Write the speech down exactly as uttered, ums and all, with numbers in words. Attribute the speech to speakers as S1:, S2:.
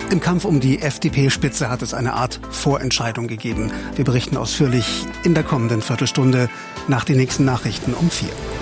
S1: Im Kampf um die F D P-Spitze hat es eine Art Vorentscheidung gegeben. Wir berichten ausführlich in der kommenden Viertelstunde nach den nächsten Nachrichten um vier.